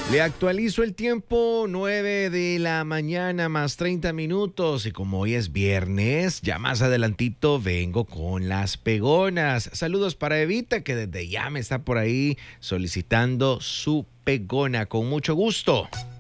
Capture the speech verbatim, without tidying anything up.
Le actualizo el tiempo, nueve de la mañana más treinta minutos, y como hoy es viernes, ya más adelantito vengo con las pegonas. Saludos para Evita, que desde ya me está por ahí solicitando su pegona con mucho gusto.